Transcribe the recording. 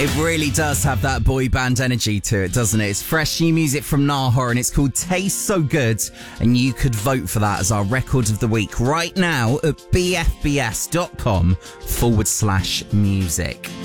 It really does have that boy band energy to it, doesn't it? It's fresh new music from Nahor and it's called Taste So Good, and you could vote for that as our record of the week right now at bfbs.com/music.